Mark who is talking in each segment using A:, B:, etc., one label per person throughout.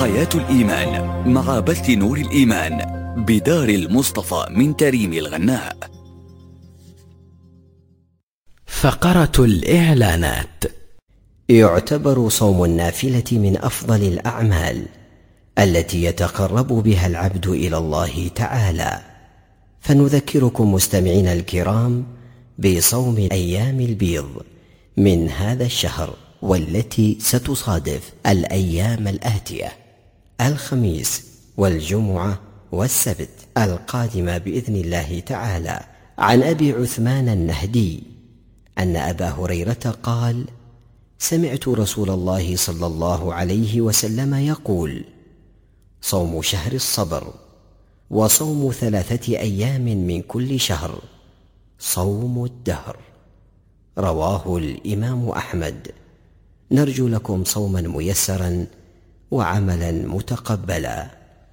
A: حياة الإيمان مع بث نور الإيمان بدار المصطفى من تريم الغناء.
B: فقرة الإعلانات.
C: يعتبر صوم النافلة من أفضل الأعمال التي يتقرب بها العبد إلى الله تعالى، فنذكركم مستمعينا الكرام بصوم أيام البيض من هذا الشهر، والتي ستصادف الأيام الآتية: الخميس والجمعة والسبت القادمة بإذن الله تعالى. عن أبي عثمان النهدي أن أبا هريرة قال: سمعت رسول الله صلى الله عليه وسلم يقول: صوم شهر الصبر، وصوم 3 أيام من كل شهر صوم الدهر. رواه الإمام أحمد. نرجو لكم صوما ميسرا وعملا متقبلا.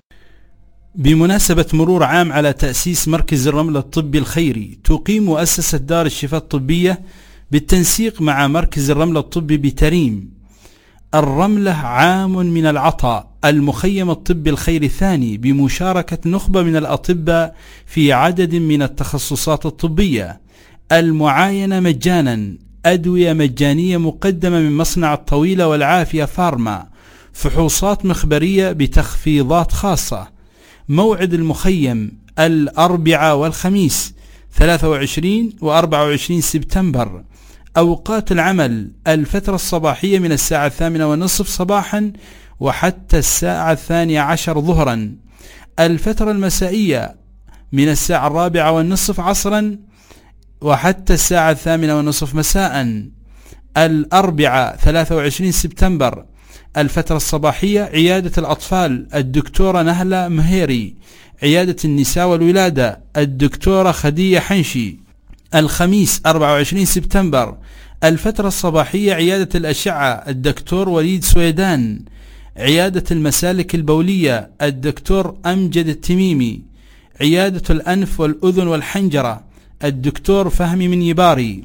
D: بمناسبة مرور عام على تأسيس مركز الرملة الطبي الخيري، تقيم مؤسسة دار الشفاء الطبية بالتنسيق مع مركز الرملة الطبي بتريم الرملة عام من العطاء المخيم الطبي الخيري الثاني، بمشاركة نخبة من الأطباء في عدد من التخصصات الطبية. المعاينة مجانا، أدوية مجانية مقدمة من مصنع الطويلة والعافية فارما، فحوصات مخبرية بتخفيضات خاصة. موعد المخيم الأربعاء والخميس 23 و24 سبتمبر. أوقات العمل: الفترة الصباحية من الساعة 8:30 صباحا وحتى الساعة 12 ظهرا. الفترة المسائية من الساعة 4:15 عصرا وحتى الساعة 8:30 مساء. الأربعاء 23 سبتمبر الفترة الصباحية: عيادة الأطفال الدكتورة نهلة مهيري، عيادة النساء والولادة الدكتورة خديجة حنشي. الخميس 24 سبتمبر الفترة الصباحية: عيادة الأشعة الدكتور وليد سويدان، عيادة المسالك البولية الدكتور أمجد التميمي، عيادة الأنف والأذن والحنجرة الدكتور فهمي من يباري.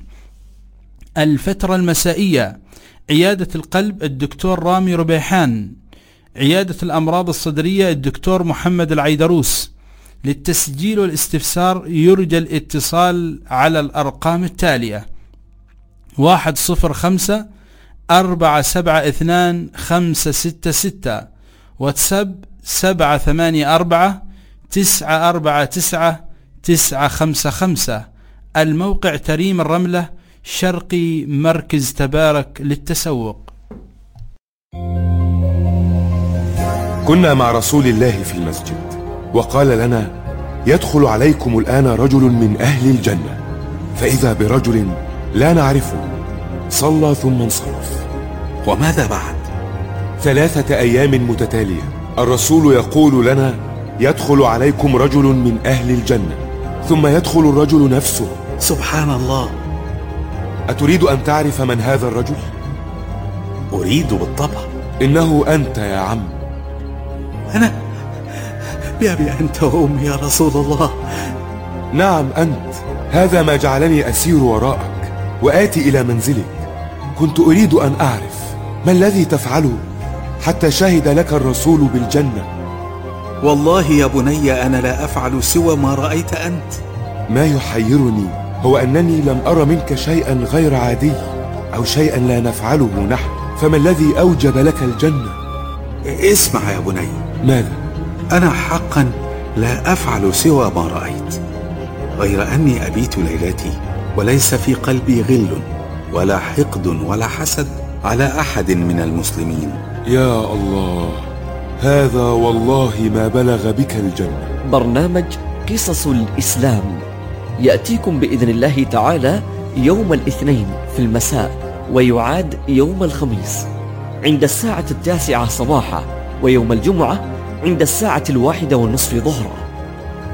D: الفترة المسائية: عيادة القلب الدكتور رامي ربيحان، عيادة الأمراض الصدرية الدكتور محمد العيدروس. للتسجيل والاستفسار يرجى الاتصال على الأرقام التالية: 105 472 566، واتساب 784 949 955. الموقع تريم الرملة، شرقي مركز تبارك للتسوق.
E: كنا مع رسول الله في المسجد وقال لنا: يدخل عليكم الآن رجل من أهل الجنة. فإذا برجل لا نعرفه صلى ثم انصرف.
F: وماذا بعد؟
E: 3 أيام متتالية الرسول يقول لنا: يدخل عليكم رجل من أهل الجنة، ثم يدخل الرجل نفسه.
F: سبحان الله.
E: أتريد أن تعرف من هذا الرجل؟
F: أريد بالطبع.
E: إنه أنت يا عم.
F: أنا؟ بأبي أنت وأمي يا رسول الله.
E: نعم أنت. هذا ما جعلني أسير وراءك وآتي إلى منزلك. كنت أريد أن أعرف ما الذي تفعله حتى شهد لك الرسول بالجنة.
F: والله يا بني أنا لا أفعل سوى ما رأيت أنت.
E: ما يحيرني هو أنني لم أرى منك شيئا غير عادي أو شيئا لا نفعله نحن. فما الذي أوجب لك الجنة؟
F: اسمع يا بني.
E: ماذا؟
F: أنا حقا لا أفعل سوى ما رأيت، غير أني أبيت ليلتي وليس في قلبي غل ولا حقد ولا حسد على أحد من المسلمين.
E: يا الله، هذا والله ما بلغ بك الجنة.
G: برنامج قصص الإسلام يأتيكم بإذن الله تعالى يوم الاثنين في المساء، ويعاد يوم الخميس عند الساعة 9 صباحا، ويوم الجمعة عند الساعة 1:30 ظهرا.